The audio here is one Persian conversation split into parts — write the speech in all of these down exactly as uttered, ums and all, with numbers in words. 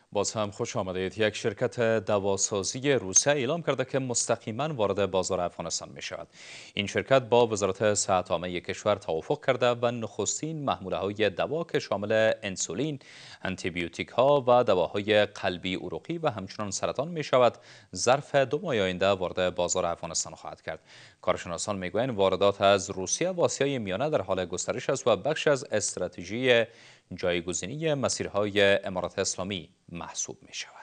باز هم خوش آمدید. یک شرکت دواسازی روسیه اعلام کرده که مستقیما وارد بازار افغانستان می شود. این شرکت با وزارت صحت عامه کشور توافق کرده و نخستین محموله های دوا که شامل انسولین، آنتی بیوتیک ها و دواهای قلبی عروقی و همچنان سرطان می شود ظرف دو ماه آینده وارد بازار افغانستان خواهد کرد. کارشناسان میگویند واردات از روسیه و آسیای میانه در حال گسترش است و بخش از استراتژی جایگزینی مسیرهای امارات اسلامی محسوب می شود.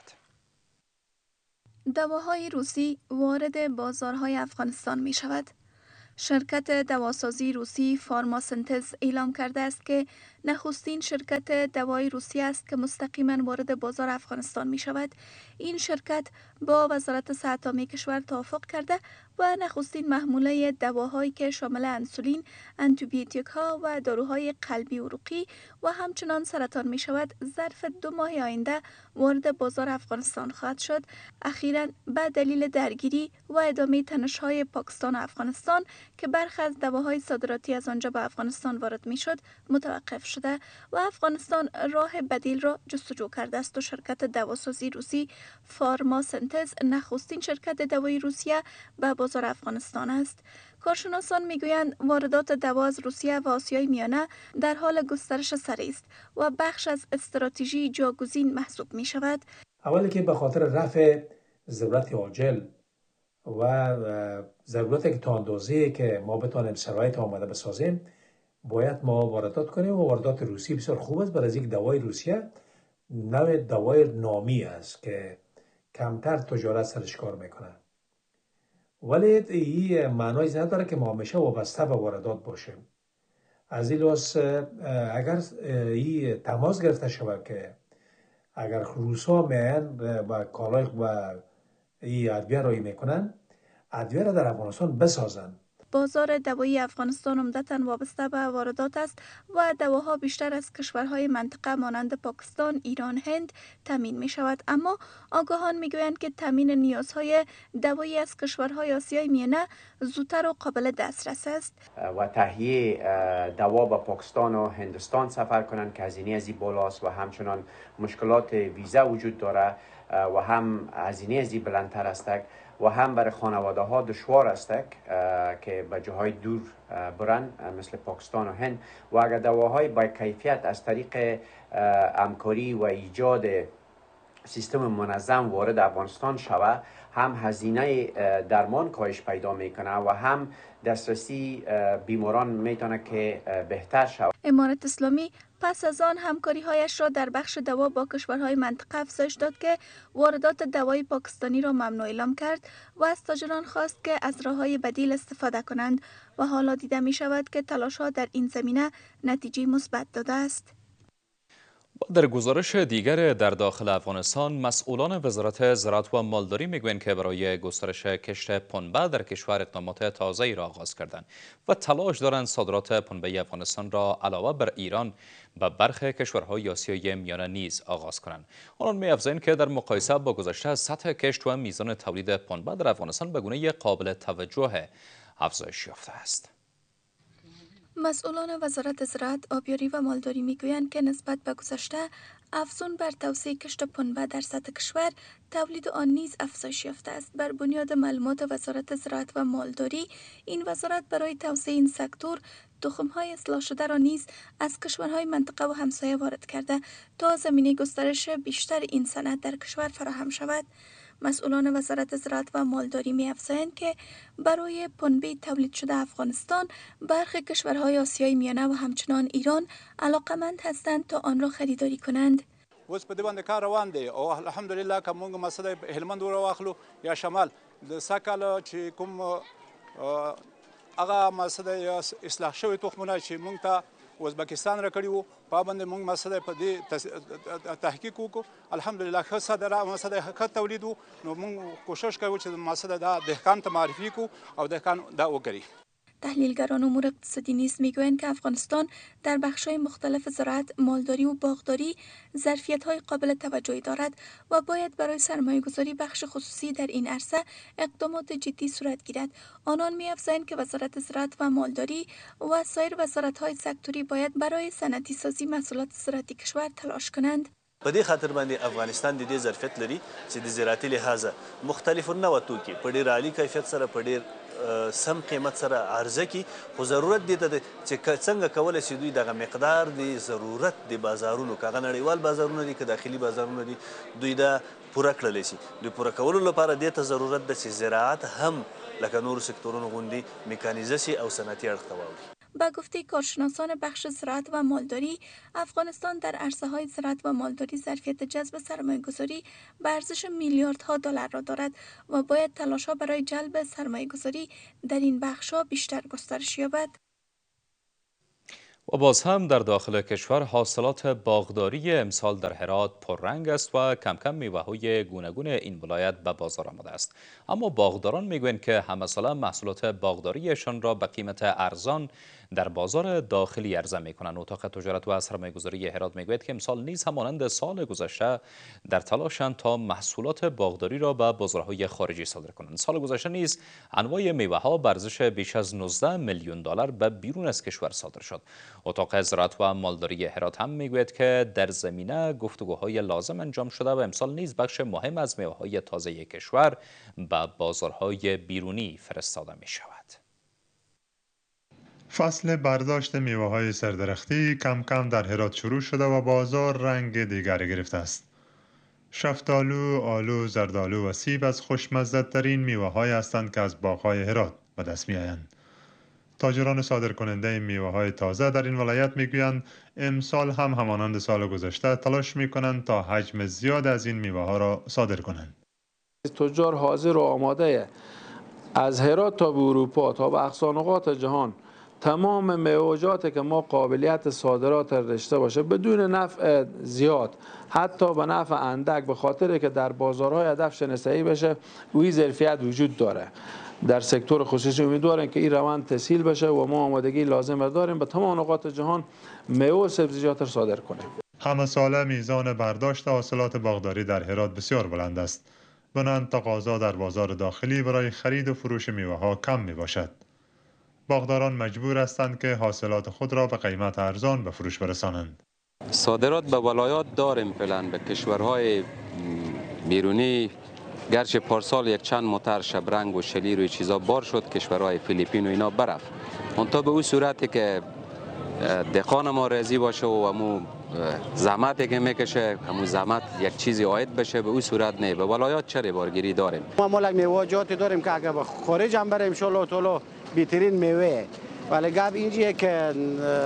دواهای روسی وارد بازارهای افغانستان می شود. شرکت دواسازی روسی فارماسنتز اعلام کرده است که نخستین شرکت دوای روسی است که مستقیما وارد بازار افغانستان می شود. این شرکت با وزارت صحت عامه کشور توافق کرده و نخستین محموله دواهایی که شامل انسولین، آنتیبیوتیک ها و داروهای قلبی عروقی و همچنان سرطان می شود ظرف دو ماه آینده وارد بازار افغانستان خواهد شد. اخیراً به دلیل درگیری و ادامه تنش‌های پاکستان و افغانستان که برخی از دواهای صادراتی از آنجا به افغانستان وارد می شد متوقف شده و افغانستان راه بدیل را جستجو کرده است و شرکت دواسازی روسی فارماسنتز نخستین شرکت دوای روسیه به بازار افغانستان است. کارشناسان میگویند واردات دوا از روسیه و آسیای میانه در حال گسترش سریع است و بخش از استراتژی جاگزین محسوب می شود. اولی که به خاطر رفع ضرورت عاجل و ضرورت که تا اندازه‌ای که ما بتوانیم شرایط آماده بسازیم باید ما واردات کنیم و واردات روسی بسیار خوب است. برای اینکه دوای روسیه نوع دوای نامی است که کمتر تجارت سرش کار میکنه، ولی این معنی نداره که ما همیشه وابسته به واردات باشیم. از این لحاظ اگر این تماس گرفته شود که اگر روسا میان و کالای و این ادویه رایی میکنن، ادویه را در افغانستان بسازن. بازار دوایی افغانستان عمدتاً وابسته به واردات است و دواها بیشتر از کشورهای منطقه مانند پاکستان، ایران، هند تامین می شود. اما آگاهان می گویند که تامین نیازهای دوایی از کشورهای آسیای میانه زودتر و قابل دسترس است. و تهیه دوا به پاکستان و هندوستان سفر کنند که هزینه از این بالاست و همچنان مشکلات ویزا وجود داره و هم هزینه از این بلندتر است و هم برای خانواده ها دشوار است که به جاهای دور برن مثل پاکستان و هند و اگر دواهای با کیفیت از طریق همکاری و ایجاد سیستم منظم وارد افغانستان شود، هم هزینه درمان کاهش پیدا میکنه و هم دسترسی بیماران میتونه که بهتر شود. امارت اسلامی پس از آن همکاری هایش را در بخش دوا با کشورهای منطقه افزایش داد که واردات دوای پاکستانی را ممنوع اعلام کرد و از تاجران خواست که از راههای بدیل استفاده کنند و حالا دیده می شود که تلاش ها در این زمینه نتیجه مثبت داده است. در گزارش دیگر در داخل افغانستان مسئولان وزارت زراعت و مالداری میگویند که برای گسترش کشت پنبه در کشور اقدامات تازه‌ای را آغاز کردند و تلاش دارند صادرات پنبه افغانستان را علاوه بر ایران به برخی کشورهای آسیای میانه نیز آغاز کنند. آنان می‌افزایند که در مقایسه با گذشته سطح کشت و میزان تولید پنبه در افغانستان به گونه قابل توجه افزایش یافته است. مسئولان وزارت زراعت، آبیاری و مالداری میگویند که نسبت به گذشته افزون بر توسعه کشت پنبه در سطح کشور، تولید آن نیز افزایش یافته است. بر بنیاد معلومات وزارت زراعت و مالداری، این وزارت برای توسعه این سکتور تخم‌های اصلاح شده را نیز از کشورهای منطقه و همسایه وارد کرده تا زمینه گسترش بیشتر این صنعت در کشور فراهم شود. مسئولان وزارت زراعت و مالداری می‌افزایند که برای پنبه تولید شده افغانستان برخی کشورهای آسیای میانه و همچنان ایران علاقمند هستند تا آن را خریداری کنند. اوس په دې باندې کار روان دی او الحمدلله که موږ مسله هلمند ورواخلو یا شمال د سکهال چې کوم هغه مسله اصلاح شوی تخمونه چې موږ ته ازبکستان راکړي وو په باندې موږ مسله په دې تحقیق وکړو. الحمدلله ښه صادرات مسله ښه تولید وو، نو موږ کوشش کوو چې مسله دا دهقان ته معرفي کړو او دهقان دا وکړي. تحلیلگران امور اقتصادی نیز میگویند که افغانستان در بخش‌های مختلف زراعت، مالداری و باغداری ظرفیت‌های قابل توجهی دارد و باید برای سرمایه‌گذاری بخش خصوصی در این عرصه اقدامات جدی صورت گیرد. آنان می‌افزایند که وزارت زراعت و مالداری و سایر وزارت‌های سکتوری باید برای صنعتی سازی محصولات زراعتی کشور تلاش کنند. په دې خاطر باندې افغانستان د دې ظرفیت لري چې د زراعتي لحاظه مختلف نوع توکي په ډېر عالي کیفیت سره په ډېر سم قیمت سره عرضه کی، خو ضرورت دی ته چې څنګه کولی شي دوی دغه مقدار د ضرورت د بازارونو که هغه نړیوال بازارونه دي که داخلي بازارونه دي دوی دا پوره کړلی شي. دوی پوره کولو لپاره دې ته ضرورت ده چې زراعت هم لکه نورو سکتورونو غوندې میکانیزه شي او صنعتي اړخ ته واوړي. با گفته کارشناسان بخش زراعت و مالداری، افغانستان در عرصه‌های زراعت و مالداری ظرفیت جذب سرمایه‌گذاری به ارزش میلیاردها دلار را دارد و باید تلاش‌ها برای جلب سرمایه‌گذاری در این بخش‌ها بیشتر گسترش یابد. و باز هم در داخل کشور حاصلات باغداری امسال در هرات پررنگ است و کم کم میوه‌های گوناگون این ولایت به بازار آمده است. اما باغداران میگویند که همه ساله محصولات باغداریشان را به قیمت ارزان در بازار داخلی عرضه می‌کنند. اتاق تجارت و سرمایه‌گذاری هرات میگوید که امسال نیز همانند سال گذشته در تلاشند تا محصولات باغداری را به بازارهای خارجی صادر کنند. سال گذشته نیز انواع میوه‌ها به ارزش بیش از نوزده میلیون دلار به بیرون از کشور صادر شد. اتاق زراعت و مالداری هرات هم میگوید که در زمینه گفتگوهای لازم انجام شده و امسال نیز بخش مهم از میوه‌های تازه کشور به بازارهای بیرونی فرستاده می شود. فصل برداشت میوه‌های سردرختی کم کم در هرات شروع شده و بازار رنگ دیگری گرفته است. شفتالو، آلو، زردآلو و سیب از خوشمزه‌ترین میوه‌های هستند که از باغ‌های هرات به دست می‌آیند. تاجران صادرکننده میوه‌های تازه در این ولایت میگویند امسال هم همانند سال گذشته تلاش می‌کنند تا حجم زیاد از این میوه‌ها را صادر کنند. تجار حاضر و آماده از هرات تا به اروپا تا به اقصا نقاط جهان تمام میوه‌جاتی که ما قابلیت صادرات داشته باشه بدون نفع زیاد، حتی به نفع اندک، به خاطر که در بازارهای هدف شناسایی بشه وی ظرفیت وجود داره. در سکتور خصوصی امیدواریم که این روند تسهیل بشه و ما آمادگی لازم داریم به تمام نقاط جهان میوه و سبزیجات را صادر کنیم. همه ساله میزان برداشت حاصلات باغداری در هرات بسیار بلند است. بنابراین تقاضا در بازار داخلی برای خرید و فروش میوه‌ها کم می باشد. باغداران مجبور هستند که حاصلات خود را به قیمت ارزان به فروش برسانند. صادرات به ولایات داریم فعلا به کشورهای بیرونی، گرچه پارسال یک چند موتر شبرنگ و شلیر و چیزا بار شد کشورهای فیلیپین و اینا برفت. منتها به اون صورتی که دهقان ما راضی باشه و امو زحمتی که میکشه امو زحمت یک چیزی عاید بشه به اون صورت نه. به ولایات چه بارگیری داریم. ما مالک میوه‌جاتی داریم که اگر به خارج هم بریم ان شاء الله تعالی بهترین میوه، ولی گپ اینجیه که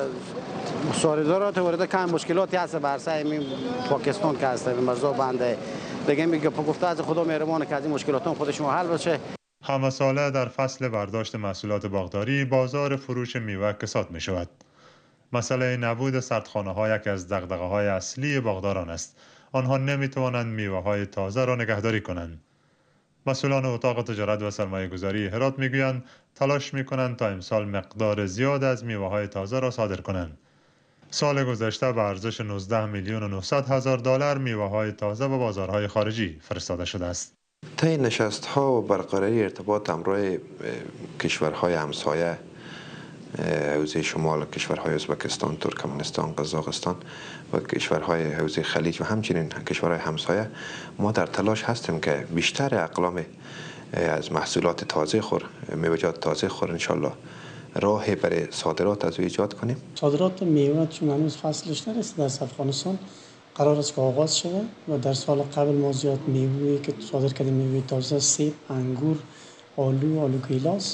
صادرات وارد کم مشکلاتی هست بر سر پاکستان که هست مرزا بنده دیگه میگه گفته از خدا مهربانه که از این مشکلات خودش حل بشه. همه ساله در فصل برداشت محصولات باغداری بازار فروش میوه کساد می شود. مسئله نبود سردخانه ها یکی از دغدغه های اصلی باغداران است. آنها نمی توانند میوه های تازه را نگهداری کنند. مسئولان اتاق تجارت و سرمایه گذاری هرات می گویند تلاش می کنند تا امسال مقدار زیاد از میوه های تازه را صادر کنند. سال گذشته به ارزش نوزده میلیون و نهصد هزار دلار میوه های تازه به بازارهای خارجی فرستاده شده است. طی نشست ها و برقراری ارتباط همراه کشورهای همسایه حوزه شمال، کشورهای ازبکستان، ترکمنستان، قزاقستان و کشورهای حوزه خلیج و همچنین کشورهای همسایه ما در تلاش هستیم که بیشتر اقلام از محصولات تازه خور، میوه‌جات تازه خور انشالله راه برای صادرات از ایجاد کنیم. صادرات میوه چون هنوز فصلش نرسیده از افغانستان قرار است که آغاز شود و در سال قبل ما زیاد میوه‌ای که صادر کردیم میوه تازه، سیب، انگور، آلو، آلو گیلاس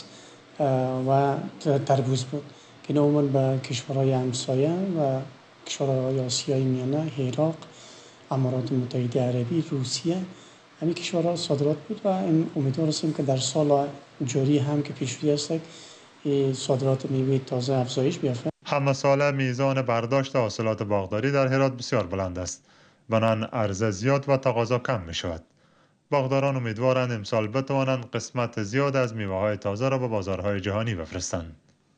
و تربوز بود که عموما به کشورهای همسایه و کشورهای آسیای میانه، عراق، امارات متحده عربی، روسیه، همین کشورها صادرات بود و امیدوار هستیم که در سال جاری هم که پیش‌روی است صادرات میوه تازه افزایش بیافته. همه ساله میزان برداشت حاصلات باغداری در هرات بسیار بلند است. بنابراین عرضه زیاد و تقاضا کم می شود. باغداران امیدوارند امسال بتوانند قسمت زیاد از میوه‌های تازه را به بازارهای جهانی بفرستند.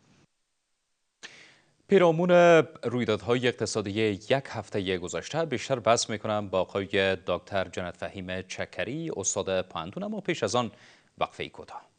پیرامون رویدادهای اقتصادی یک هفته گذشته بیشتر بحث میکنم با آقای دکتر جنت فهیم چکری، استاد پوهنتون، اما پیش از آن وقفه کوتاه.